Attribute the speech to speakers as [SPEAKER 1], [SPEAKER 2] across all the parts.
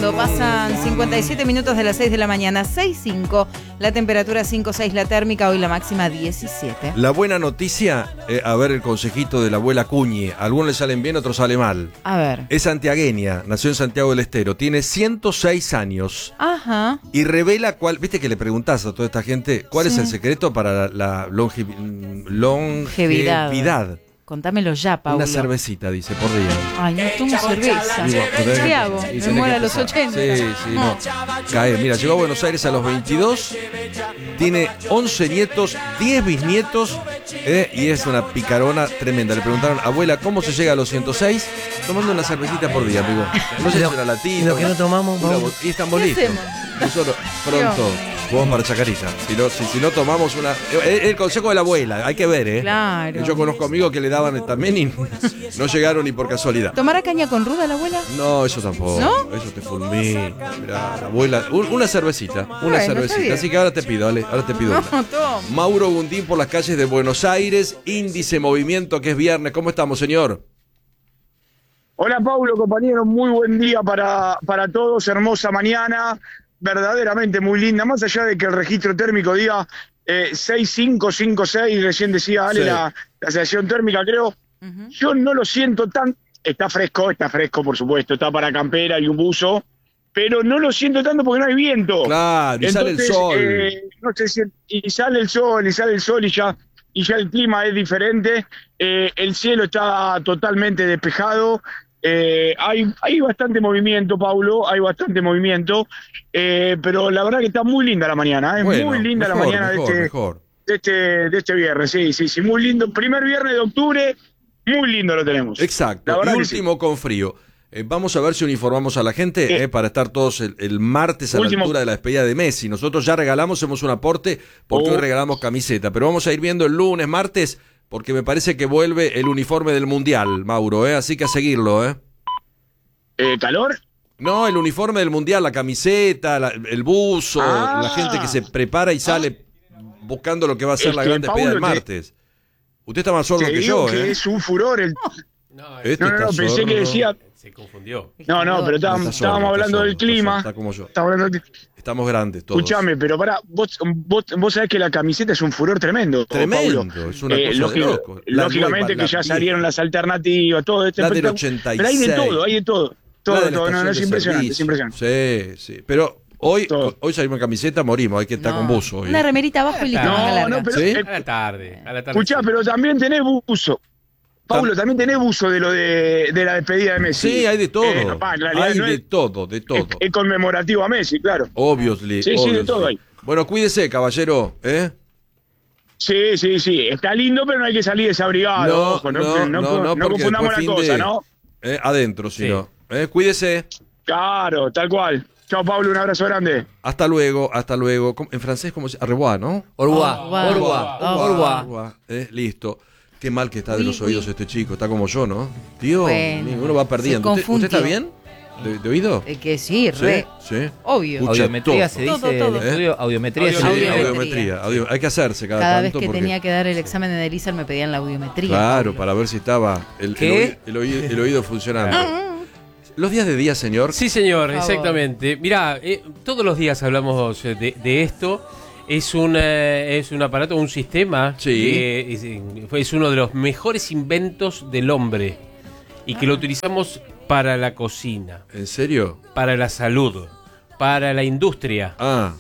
[SPEAKER 1] segundo. Pasan 57 minutos de las 6 de la mañana. 6:05. La temperatura 5,6 la térmica. Hoy la máxima 17.
[SPEAKER 2] La buena noticia, a ver el consejito de la abuela Cuñi. A algunos le salen bien, otros sale mal.
[SPEAKER 1] A ver.
[SPEAKER 2] Es santiagueña, nació en Santiago del Estero. Tiene 106 años.
[SPEAKER 1] Ajá.
[SPEAKER 2] Y revela cuál. Viste que le preguntás a toda esta gente cuál es el secreto para la longevidad.
[SPEAKER 1] Contámelo ya, Paulo.
[SPEAKER 2] Una cervecita, dice, por día.
[SPEAKER 1] Ay, no tomo cerveza.
[SPEAKER 2] Digo,
[SPEAKER 1] ¿Qué hago? Me muero a los 80.
[SPEAKER 2] Sí, no. Cae. Mira, llegó a Buenos Aires a los 22. Tiene 11 nietos, 10 bisnietos. Y es una picarona tremenda. Le preguntaron, abuela, ¿cómo se llega a los 106? Tomando una cervecita por día, amigo. No sé si una latina.
[SPEAKER 3] Lo que no tomamos,
[SPEAKER 2] y están bolitos. Nosotros, pronto. Vamos para Chacarita. Si no tomamos una. El consejo de la abuela, hay que ver, ¿eh?
[SPEAKER 1] Claro.
[SPEAKER 2] Yo conozco amigos que le daban también y no llegaron ni por casualidad.
[SPEAKER 1] ¿Tomará caña con ruda la abuela?
[SPEAKER 2] No, eso tampoco.
[SPEAKER 1] ¿No?
[SPEAKER 2] Eso te fulmina. Mirá, la abuela. Una cervecita. Una cervecita. Así que ahora te pido, Ale. Ahora te pido una.
[SPEAKER 1] Toma.
[SPEAKER 2] Mauro Gundín por las calles de Buenos Aires. Índice Movimiento, que es viernes. ¿Cómo estamos, señor?
[SPEAKER 4] Hola, Paulo, compañero. Muy buen día para todos. Hermosa mañana. Verdaderamente muy linda, más allá de que el registro térmico diga 6,5, 5,6, recién decía Ale,
[SPEAKER 2] sí.
[SPEAKER 4] la sensación térmica, creo. Yo no lo siento tan. Está fresco, por supuesto, está para campera y un buzo, pero no lo siento tanto porque no hay viento.
[SPEAKER 2] Claro, y sale el sol.
[SPEAKER 4] No sé si, y sale el sol, y ya el clima es diferente. El cielo está totalmente despejado. Hay bastante movimiento, Paulo, pero la verdad que está muy linda la mañana,
[SPEAKER 2] bueno,
[SPEAKER 4] muy linda
[SPEAKER 2] mejor,
[SPEAKER 4] la mañana
[SPEAKER 2] mejor.
[SPEAKER 4] de este viernes, sí, muy lindo, primer viernes de octubre, muy lindo lo tenemos.
[SPEAKER 2] Exacto, y último con frío. Vamos a ver si uniformamos a la gente para estar todos el martes a la altura de la despedida de Messi. Nosotros ya regalamos, hacemos un aporte, porque hoy regalamos camiseta, pero vamos a ir viendo el lunes, martes, porque me parece que vuelve el uniforme del Mundial, Mauro, así que a seguirlo,
[SPEAKER 4] ¿Calor?
[SPEAKER 2] No, el uniforme del Mundial, la camiseta, el buzo, la gente que se prepara y sale buscando lo que va a ser la gran despedida del martes. Usted está más sordo que yo,
[SPEAKER 4] que es un furor el...
[SPEAKER 2] No,
[SPEAKER 4] pensé que decía...
[SPEAKER 5] Se confundió.
[SPEAKER 4] No, pero estábamos hablando del clima.
[SPEAKER 2] Está como yo.
[SPEAKER 4] Estamos
[SPEAKER 2] grandes todos.
[SPEAKER 4] Escuchame, pero pará, vos sabés que la camiseta es un furor tremendo.
[SPEAKER 2] Tremendo,
[SPEAKER 4] Paulo.
[SPEAKER 2] es una cosa de loco.
[SPEAKER 4] Lógicamente que ya salieron las alternativas, todo esto.
[SPEAKER 2] La del 86.
[SPEAKER 4] Pero hay de todo. No, es impresionante.
[SPEAKER 2] Sí. Pero hoy salimos en camiseta, morimos, hay que estar con buzo.
[SPEAKER 1] Una remerita abajo y listo.
[SPEAKER 4] No, pero...
[SPEAKER 2] ¿Sí?
[SPEAKER 5] A la tarde.
[SPEAKER 4] Escuchá, pero también tenés buzo. Paulo, también tenés buzo de lo de la despedida de Messi.
[SPEAKER 2] Sí, hay de todo. Hay de todo.
[SPEAKER 4] Es conmemorativo a Messi, claro.
[SPEAKER 2] Obviously.
[SPEAKER 4] Sí, de todo hay.
[SPEAKER 2] Bueno, cuídese, caballero,
[SPEAKER 4] Sí. Está lindo, pero no hay que salir desabrigado. No confundamos la cosa, ¿no?
[SPEAKER 2] Adentro, si no. Cuídese.
[SPEAKER 4] Claro, tal cual. Chao, Pablo, un abrazo grande.
[SPEAKER 2] Hasta luego. En francés, ¿cómo se dice? Au revoir, ¿no?
[SPEAKER 3] Au revoir.
[SPEAKER 2] Listo. Qué mal que está de los oídos este chico. Está como yo, ¿no? Tío, uno va perdiendo. ¿Usted está bien? ¿De oído?
[SPEAKER 1] Que sí, re.
[SPEAKER 2] Sí.
[SPEAKER 1] Obvio.
[SPEAKER 3] Audiometría se dice en el estudio.
[SPEAKER 2] Audiometría. Hay que hacerse cada
[SPEAKER 1] vez
[SPEAKER 2] tanto.
[SPEAKER 1] Que tenía que dar el examen de Elisa me pedían la audiometría.
[SPEAKER 2] Claro,
[SPEAKER 1] Pablo.
[SPEAKER 2] para ver si estaba el oído funcionando. ¿Los días de día, señor?
[SPEAKER 5] Sí, señor, exactamente. Mirá, todos los días hablamos de esto. Es un aparato, un sistema que es uno de los mejores inventos del hombre y que lo utilizamos para la cocina.
[SPEAKER 2] ¿En serio?
[SPEAKER 5] Para la salud, para la industria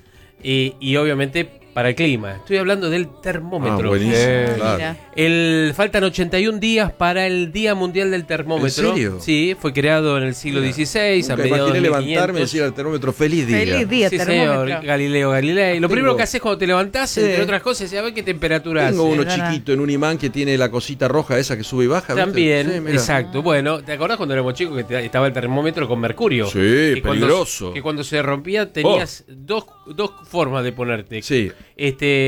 [SPEAKER 5] y obviamente para el clima. Estoy hablando del termómetro.
[SPEAKER 2] Buenísimo, claro.
[SPEAKER 5] Faltan 81 días para el Día Mundial del Termómetro.
[SPEAKER 2] ¿En serio?
[SPEAKER 5] Sí, fue creado en el siglo XVI, a mediados de 1500.
[SPEAKER 2] Levantarme y decir al termómetro, feliz día.
[SPEAKER 1] Feliz día,
[SPEAKER 5] sí,
[SPEAKER 1] termómetro.
[SPEAKER 5] Señor, Galileo Galilei. Lo primero que haces cuando te levantás, entre otras cosas, es a ver qué temperatura hace.
[SPEAKER 2] Tengo uno chiquito en un imán que tiene la cosita roja esa que sube y baja.
[SPEAKER 5] También, sí, exacto. Bueno, ¿te acordás cuando éramos chicos que estaba el termómetro con mercurio?
[SPEAKER 2] Sí, peligroso.
[SPEAKER 5] Que cuando se rompía tenías dos formas de ponerte.
[SPEAKER 2] Sí.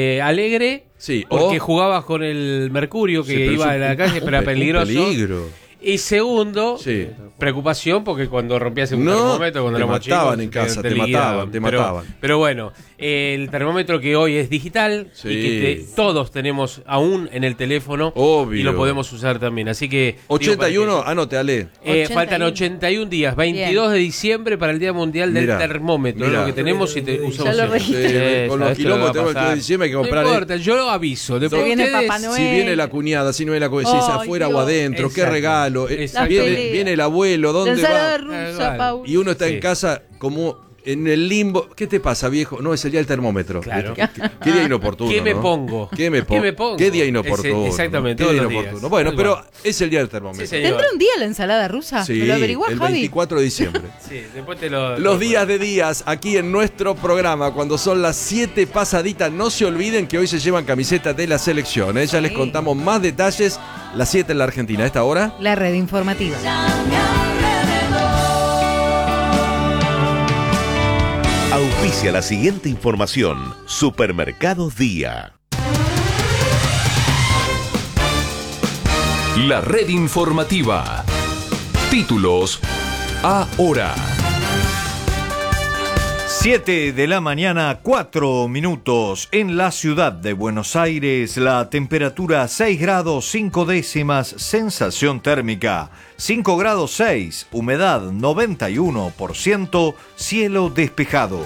[SPEAKER 5] Alegre, porque jugabas con el mercurio que iba a la calle, pero era peligroso.
[SPEAKER 2] Peligro.
[SPEAKER 5] Y segundo, preocupación porque cuando rompías un termómetro, cuando éramos chicos,
[SPEAKER 2] te mataban.
[SPEAKER 5] Pero bueno, el termómetro que hoy es digital y que todos tenemos aún en el teléfono.
[SPEAKER 2] Obvio.
[SPEAKER 5] Y lo podemos usar también. Así que
[SPEAKER 2] 81, anote, Ale.
[SPEAKER 5] 81. Faltan 81 días, 22 de diciembre para el Día Mundial del Termómetro. Es lo que tenemos y usamos.
[SPEAKER 1] Ya lo registré.
[SPEAKER 2] Con los quilombos tenemos el 3 de diciembre hay que comprar.
[SPEAKER 5] No importa, yo lo aviso. Después
[SPEAKER 1] viene Papá Noel.
[SPEAKER 2] Si viene la cuñada, si no viene la cuñada, si es afuera o adentro, qué regalo. Viene el abuelo, ¿dónde va?
[SPEAKER 1] Rusa,
[SPEAKER 2] y uno está en casa como en el limbo. ¿Qué te pasa, viejo? No, es el día del termómetro.
[SPEAKER 5] Claro.
[SPEAKER 2] ¿Qué día inoportuno?
[SPEAKER 5] ¿Qué me pongo?
[SPEAKER 2] ¿Qué me pongo? ¿Qué día inoportuno?
[SPEAKER 5] Exactamente,
[SPEAKER 2] ¿Qué día
[SPEAKER 5] todos los
[SPEAKER 2] inoportuno?
[SPEAKER 5] días.
[SPEAKER 2] Bueno, pero es el día del termómetro.
[SPEAKER 5] Sí, señor.
[SPEAKER 1] ¿Tendrá un día la ensalada rusa?
[SPEAKER 2] Sí,
[SPEAKER 1] ¿Me lo averiguás,
[SPEAKER 2] el
[SPEAKER 1] Javi?
[SPEAKER 2] 24 de diciembre.
[SPEAKER 5] Sí, después te lo...
[SPEAKER 2] Los días de días aquí en nuestro programa, cuando son las 7 pasaditas, no se olviden que hoy se llevan camisetas de la selección. Ya les contamos más detalles. Las 7 en la Argentina. ¿A esta hora?
[SPEAKER 1] La red informativa.
[SPEAKER 6] Auspicia la siguiente información. Supermercados Día.
[SPEAKER 7] La red informativa. Títulos ahora.
[SPEAKER 8] 7 de la mañana, 4 minutos. En la ciudad de Buenos Aires, la temperatura 6 grados 5 décimas, sensación térmica 5 grados 6, humedad 91%, cielo despejado.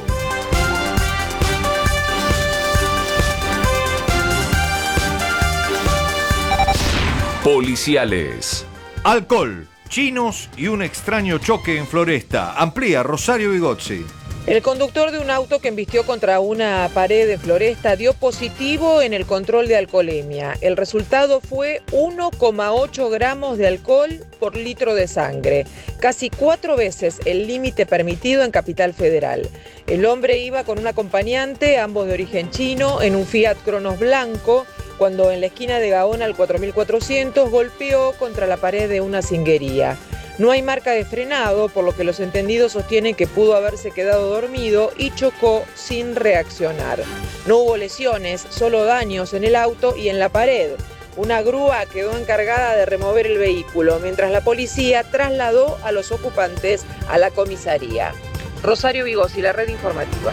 [SPEAKER 7] Policiales.
[SPEAKER 8] Alcohol, chinos y un extraño choque en Floresta. Amplía Rosario Vigozzi.
[SPEAKER 9] El conductor de un auto que embistió contra una pared de Floresta dio positivo en el control de alcoholemia. El resultado fue 1,8 gramos de alcohol por litro de sangre, casi 4 veces el límite permitido en Capital Federal. El hombre iba con un acompañante, ambos de origen chino, en un Fiat Cronos blanco, cuando en la esquina de Gaona al 4400 golpeó contra la pared de una cinguería. No hay marca de frenado, por lo que los entendidos sostienen que pudo haberse quedado dormido y chocó sin reaccionar. No hubo lesiones, solo daños en el auto y en la pared. Una grúa quedó encargada de remover el vehículo, mientras la policía trasladó a los ocupantes a la comisaría. Rosario Vigozzi, la red informativa.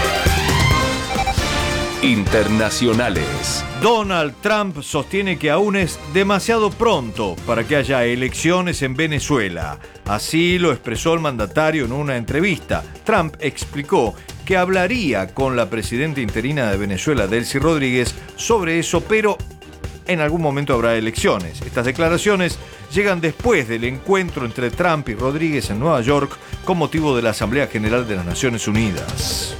[SPEAKER 7] Internacionales.
[SPEAKER 8] Donald Trump sostiene que aún es demasiado pronto para que haya elecciones en Venezuela. Así lo expresó el mandatario en una entrevista. Trump explicó que hablaría con la presidenta interina de Venezuela, Delcy Rodríguez, sobre eso, pero en algún momento habrá elecciones. Estas declaraciones llegan después del encuentro entre Trump y Rodríguez en Nueva York con motivo de la Asamblea General de las Naciones Unidas.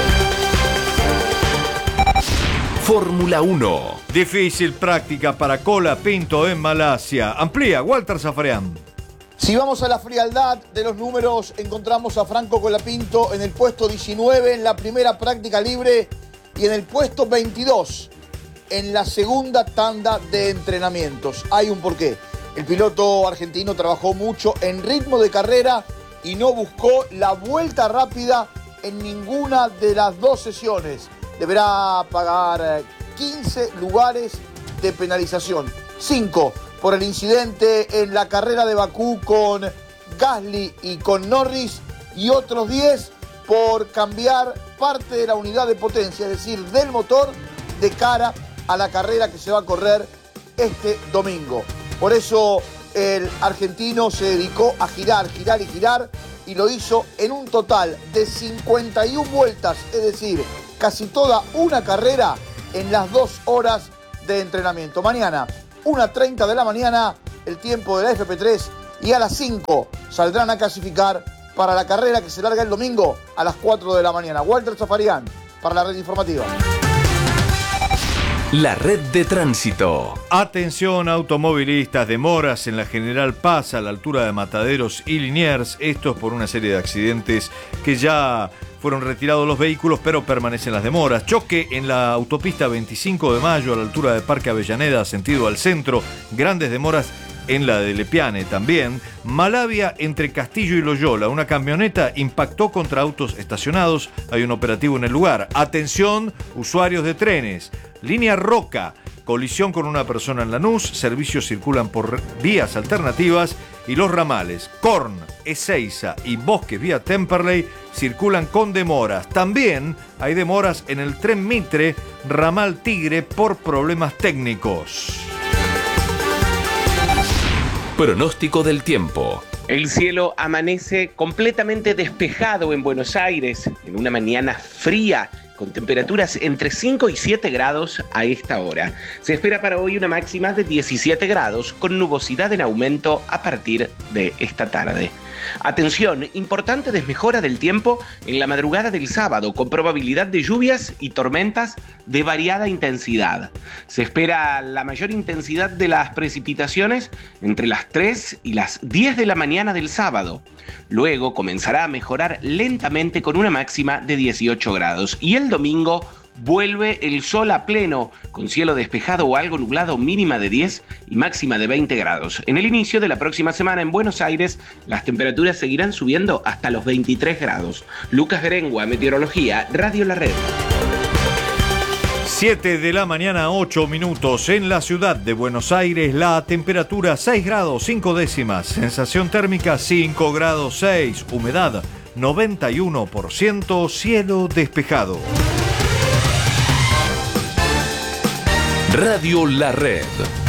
[SPEAKER 7] Fórmula 1.
[SPEAKER 8] Difícil práctica para Colapinto en Malasia. Amplía, Walter Zafarian.
[SPEAKER 10] Si vamos a la frialdad de los números, encontramos a Franco Colapinto en el puesto 19 en la primera práctica libre y en el puesto 22 en la segunda tanda de entrenamientos. Hay un porqué. El piloto argentino trabajó mucho en ritmo de carrera y no buscó la vuelta rápida en ninguna de las dos sesiones. Deberá pagar 15 lugares de penalización. 5 por el incidente en la carrera de Bakú con Gasly y con Norris. Y otros 10 por cambiar parte de la unidad de potencia, es decir, del motor, de cara a la carrera que se va a correr este domingo. Por eso el argentino se dedicó a girar y lo hizo en un total de 51 vueltas, es decir, casi toda una carrera en las 2 horas de entrenamiento. Mañana, 1:30 de la mañana, el tiempo de la FP3 y a las 5 saldrán a clasificar para la carrera que se larga el domingo a las 4 de la mañana. Walter Zafarian para la red informativa.
[SPEAKER 7] La red de tránsito.
[SPEAKER 8] Atención automovilistas, demoras en la General Paz a la altura de Mataderos y Liniers. Esto es por una serie de accidentes que ya fueron retirados los vehículos, pero permanecen las demoras. Choque en la autopista 25 de Mayo a la altura de Parque Avellaneda, sentido al centro. Grandes demoras en la de Lepiane también. Malavia entre Castillo y Loyola. Una camioneta impactó contra autos estacionados. Hay un operativo en el lugar. Atención, usuarios de trenes. Línea Roca colisión con una persona en Lanús, servicios circulan por vías alternativas y los ramales Corn, Ezeiza y Bosques vía Temperley circulan con demoras. También hay demoras en el tren Mitre, ramal Tigre por problemas técnicos.
[SPEAKER 7] Pronóstico del tiempo.
[SPEAKER 11] El cielo amanece completamente despejado en Buenos Aires en una mañana fría, con temperaturas entre 5 y 7 grados a esta hora. Se espera para hoy una máxima de 17 grados, con nubosidad en aumento a partir de esta tarde. Atención, importante desmejora del tiempo en la madrugada del sábado, con probabilidad de lluvias y tormentas de variada intensidad. Se espera la mayor intensidad de las precipitaciones entre las 3 y las 10 de la mañana del sábado. Luego comenzará a mejorar lentamente con una máxima de 18 grados. Y el domingo vuelve el sol a pleno, con cielo despejado o algo nublado, mínima de 10 y máxima de 20 grados. En el inicio de la próxima semana en Buenos Aires, las temperaturas seguirán subiendo hasta los 23 grados. Lucas Berengua, Meteorología, Radio La Red.
[SPEAKER 8] 7 de la mañana, 8 minutos. En la ciudad de Buenos Aires, la temperatura 6 grados 5 décimas, sensación térmica 5 grados 6, humedad 91%, cielo despejado.
[SPEAKER 7] Radio La Red.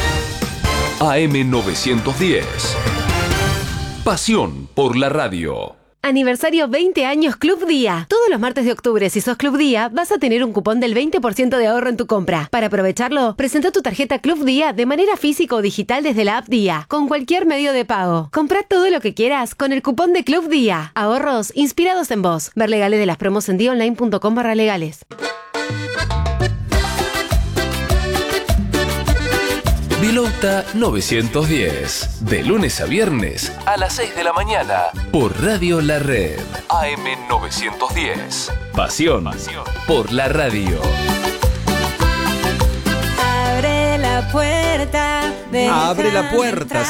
[SPEAKER 7] AM 910. Pasión por la radio.
[SPEAKER 12] Aniversario 20 años Club Día. Todos los martes de octubre, si sos Club Día, vas a tener un cupón del 20% de ahorro en tu compra. Para aprovecharlo, presenta tu tarjeta Club Día de manera física o digital desde la app Día, con cualquier medio de pago. Comprá todo lo que quieras con el cupón de Club Día. Ahorros inspirados en vos. Ver legales de las promos en diaonline.com/legales.
[SPEAKER 7] Vilauta 910. De lunes a viernes a las 6 de la mañana. Por Radio La Red. AM 910. Pasión por la radio.
[SPEAKER 1] Abre la puerta.
[SPEAKER 2] Abre la puerta,